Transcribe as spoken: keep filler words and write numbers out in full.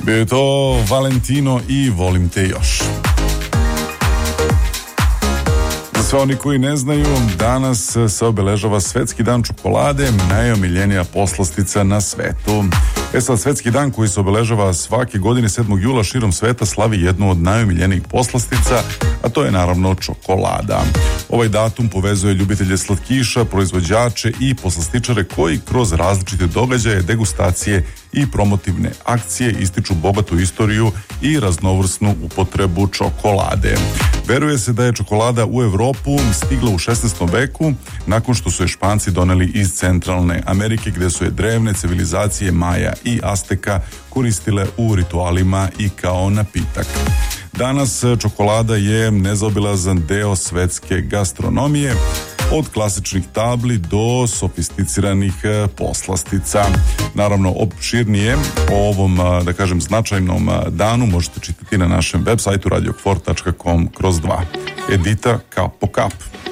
Bio je to Valentino i Volim te još. Za sve oni koji ne znaju, danas se obeležava Svetski dan čokolade, najomiljenija poslastica na svetu. E sad, Svetski dan koji se obeležava svake godine sedmog jula širom sveta slavi jednu od najomiljenijih poslastica, a to je naravno čokolada. Ovaj datum povezuje ljubitelje slatkiša, proizvođače i poslastičare koji kroz različite događaje, degustacije i promotivne akcije ističu bogatu istoriju i raznovrsnu upotrebu čokolade. Veruje se da je čokolada u Evropu stigla u šesnaestom veku nakon što su je Španci doneli iz Centralne Amerike, gde su je drevne civilizacije Maja i Azteka koristile u ritualima i kao napitak. Danas čokolada je nezaobilazan deo svetske gastronomije, od klasičnih tabli do sofisticiranih poslastica. Naravno, opširnije o ovom, da kažem, značajnom danu možete čitati na našem web sajtu radio kfor tačka com kroz dva. Edita kap po kap.